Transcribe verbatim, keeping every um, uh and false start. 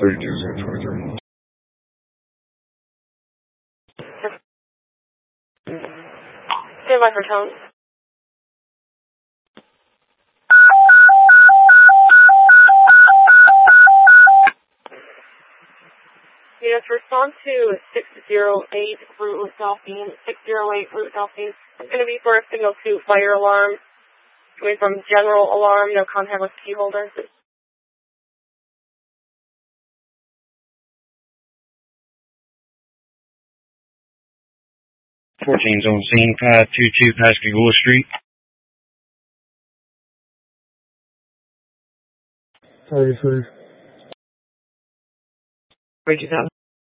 thirty-two, zero twenty-three. Stand by for tone. Units, respond to six zero eight route with Delphine. six zero eight route Delphine. It's going to be for a signal two fire alarm. Coming from general alarm, no contact with key holder. fourteen's on scene, five two two Pascagoula Street. thirty-three. Bridges out.